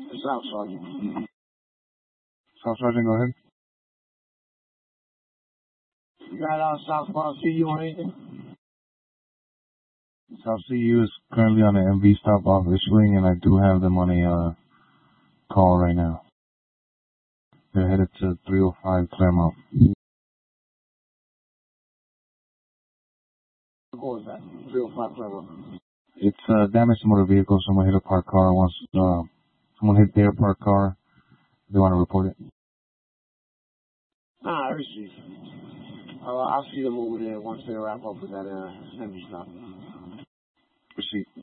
South Sergeant. South Sergeant, go ahead. You got Southpaw CU or anything? South CU is currently on an MV stop off issuing, and I do have them on a call right now. They're headed to 305 Claremont. What was that? 305 Claremont. It's damage to motor vehicle. Someone hit a parked car. Someone hit their parked car. They want to report it. I received. I'll see them over there once they wrap up with that MV stop. Receipt.